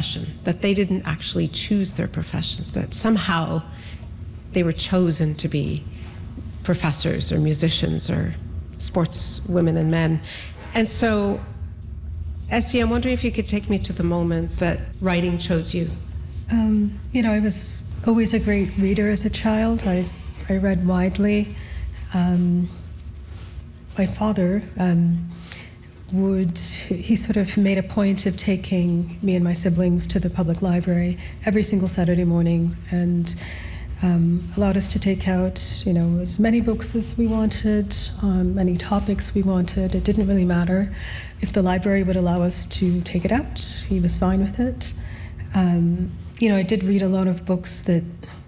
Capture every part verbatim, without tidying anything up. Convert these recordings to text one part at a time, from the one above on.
profession, that they didn't actually choose their professions, that somehow they were chosen to be professors or musicians or sports women and men. And so, Essie, I'm wondering if you could take me to the moment that writing chose you. Um, you know, I was always a great reader as a child. I, I read widely. Um, my father um, would, he sort of made a point of taking me and my siblings to the public library every single Saturday morning, and um, allowed us to take out, you know, as many books as we wanted, on many topics we wanted. It didn't really matter. If the library would allow us to take it out, he was fine with it. Um, you know, I did read a lot of books that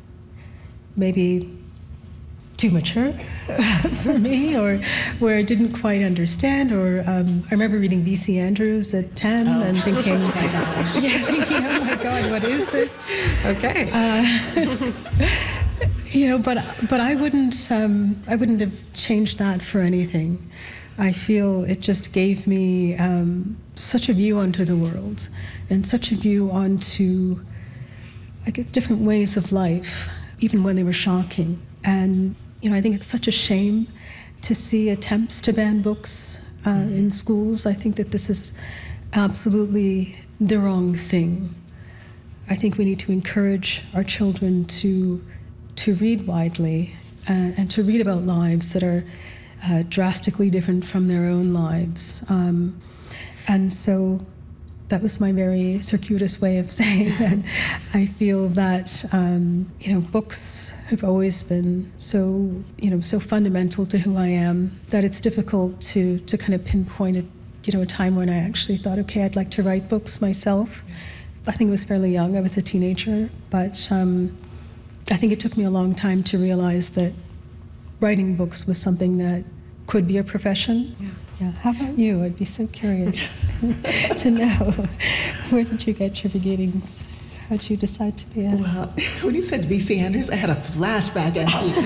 maybe too mature for me, or where I didn't quite understand, or um, I remember reading V C Andrews at ten oh. and thinking, oh my gosh. yeah, thinking, oh my God, what is this? Okay. Uh, you know, but but I wouldn't um, I wouldn't have changed that for anything. I feel it just gave me um, such a view onto the world, and such a view onto, I guess, different ways of life, even when they were shocking. And you know, I think it's such a shame to see attempts to ban books uh, mm-hmm. in schools. I think that this is absolutely the wrong thing. I think we need to encourage our children to to read widely uh, and to read about lives that are uh, drastically different from their own lives. Um, and so that was my very circuitous way of saying that I feel that, um, you know, books have always been so, you know, so fundamental to who I am that it's difficult to, to kind of pinpoint a, you know, a time when I actually thought, okay, I'd like to write books myself. I think it was fairly young. I was a teenager, but um, I think it took me a long time to realize that writing books was something that could be a profession. Yeah. Yeah. How about you? I'd be so curious to know, where did you get your beginnings? How did you decide to be a... Well, when you said V C Andrews, I had a flashback, Essie.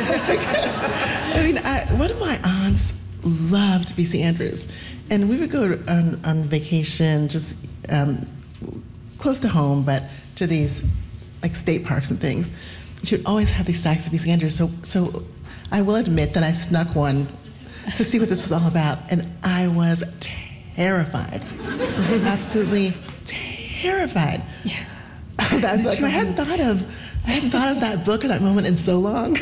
I mean, I, one of my aunts loved V C Andrews, and we would go on, on vacation just um, close to home, but to these like state parks and things. She would always have these stacks of V C Andrews, so, so I will admit that I snuck one to see what this was all about, and I was terrified, absolutely terrified. Yes. Of that book. And I hadn't thought of, I hadn't thought of that book or that moment in so long.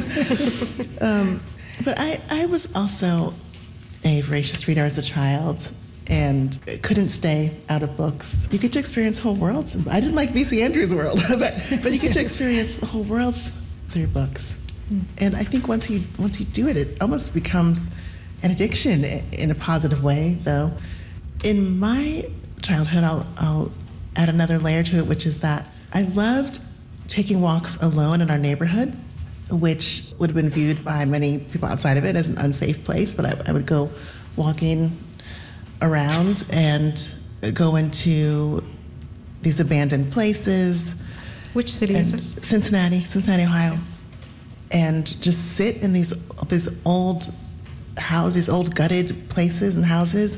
um, but I, I was also a voracious reader as a child, and couldn't stay out of books. You get to experience whole worlds. I didn't like V C Andrews' world, but but you get to experience whole worlds through books. And I think once you once you do it, it almost becomes an addiction in a positive way, though. In my childhood, I'll, I'll add another layer to it, which is that I loved taking walks alone in our neighborhood, which would have been viewed by many people outside of it as an unsafe place, but I, I would go walking around and go into these abandoned places. Which city is this? Cincinnati, Cincinnati, Ohio. And just sit in these these old house, these old gutted places and houses,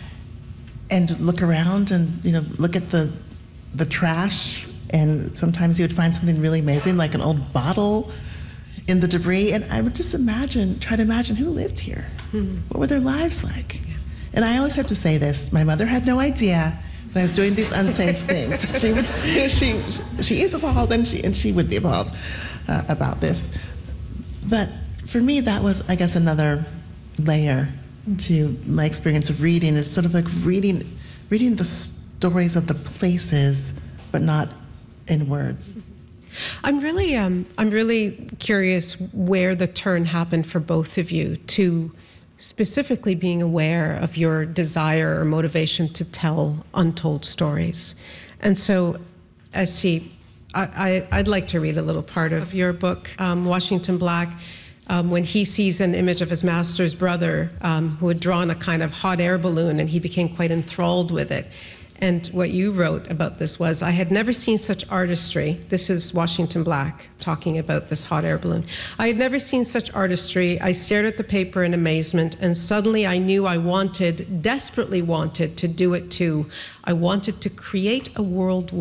and look around and you know look at the the trash. And sometimes you would find something really amazing, like an old bottle in the debris. And I would just imagine, try to imagine who lived here. Mm-hmm. What were their lives like? Yeah. And I always have to say this: my mother had no idea that I was doing these unsafe things. She would, you know, she she is appalled, and she and she would be appalled uh, about this. But for me, that was, I guess, another layer to my experience of reading. Is sort of like reading, reading the stories of the places, but not in words. I'm really, um, I'm really curious where the turn happened for both of you to specifically being aware of your desire or motivation to tell untold stories. And so, Essie, I, I, I'd like to read a little part of your book, um, Washington Black, um, when he sees an image of his master's brother um, who had drawn a kind of hot air balloon, and he became quite enthralled with it. And what you wrote about this was, I had never seen such artistry. This is Washington Black talking about this hot air balloon. I had never seen such artistry. I stared at the paper in amazement, and suddenly I knew I wanted, desperately wanted, to do it too. I wanted to create a world